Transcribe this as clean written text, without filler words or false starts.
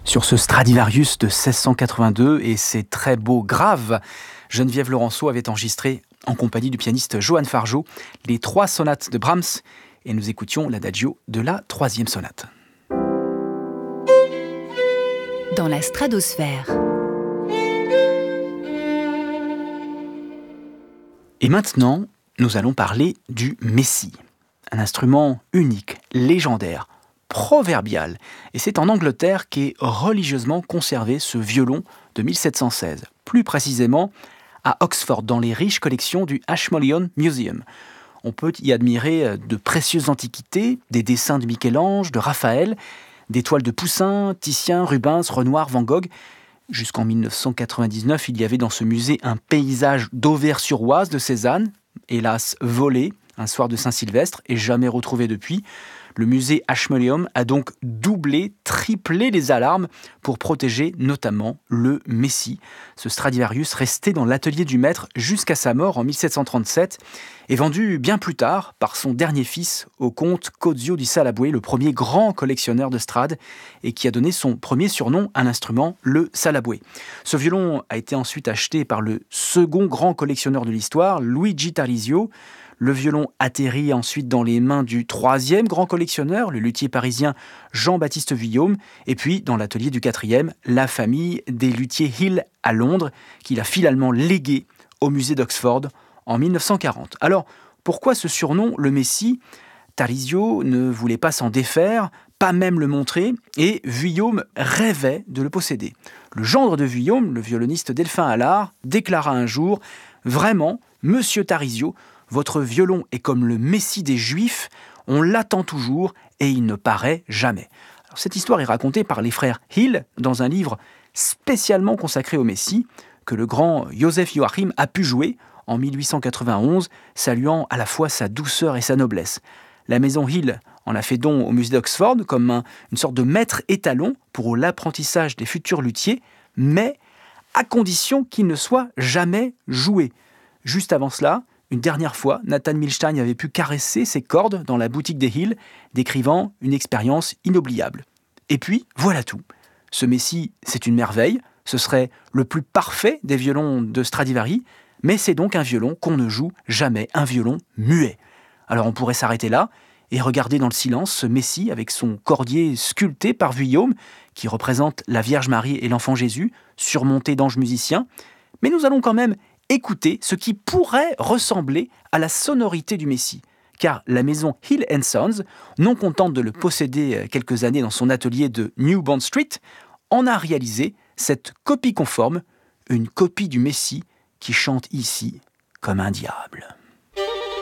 Sur ce Stradivarius de 1682 et ses très beaux graves, Geneviève Laurenceau avait enregistré, en compagnie du pianiste Johann Fargeau, les 3 sonates de Brahms, et nous écoutions l'adagio de la 3e sonate. Dans la stratosphère. Et maintenant, nous allons parler du Messie, un instrument unique, légendaire, proverbial. Et c'est en Angleterre qu'est religieusement conservé ce violon de 1716, plus précisément à Oxford, dans les riches collections du Ashmolean Museum. On peut y admirer de précieuses antiquités, des dessins de Michel-Ange, de Raphaël, des toiles de Poussin, Titien, Rubens, Renoir, Van Gogh. Jusqu'en 1999, il y avait dans ce musée un paysage d'Auvers-sur-Oise de Cézanne, hélas volé un soir de Saint-Sylvestre et jamais retrouvé depuis. Le musée Ashmolean a donc doublé, triplé les alarmes pour protéger notamment le Messie. Ce Stradivarius resté dans l'atelier du maître jusqu'à sa mort en 1737 et vendu bien plus tard par son dernier fils au comte Cozio di Salabue, le premier grand collectionneur de Strad et qui a donné son premier surnom à l'instrument, le Salabue. Ce violon a été ensuite acheté par le second grand collectionneur de l'histoire, Luigi Tarisio. Le violon atterrit ensuite dans les mains du 3e grand collectionneur, le luthier parisien Jean-Baptiste Vuillaume, et puis dans l'atelier du 4e, la famille des luthiers Hill à Londres, qu'il a finalement légué au musée d'Oxford en 1940. Alors, pourquoi ce surnom, le Messie ? Tarisio ne voulait pas s'en défaire, pas même le montrer, et Vuillaume rêvait de le posséder. Le gendre de Vuillaume, le violoniste Delphin Allard, déclara un jour « Vraiment, monsieur Tarisio, votre violon est comme le Messie des Juifs, on l'attend toujours et il ne paraît jamais. » Alors, cette histoire est racontée par les frères Hill dans un livre spécialement consacré au Messie que le grand Joseph Joachim a pu jouer en 1891, saluant à la fois sa douceur et sa noblesse. La maison Hill en a fait don au musée d'Oxford comme une sorte de maître étalon pour l'apprentissage des futurs luthiers, mais à condition qu'il ne soit jamais joué. Juste avant cela, une dernière fois, Nathan Milstein avait pu caresser ses cordes dans la boutique des Hill, décrivant une expérience inoubliable. Et puis, voilà tout. Ce Messie, c'est une merveille, ce serait le plus parfait des violons de Stradivari, mais c'est donc un violon qu'on ne joue jamais, un violon muet. Alors on pourrait s'arrêter là et regarder dans le silence ce Messie avec son cordier sculpté par Vuillaume, qui représente la Vierge Marie et l'Enfant Jésus, surmonté d'anges musiciens. Mais nous allons quand même écouter ce qui pourrait ressembler à la sonorité du Messie. Car la maison Hill & Sons, non contente de le posséder quelques années dans son atelier de New Bond Street, en a réalisé cette copie conforme, une copie du Messie qui chante ici comme un diable.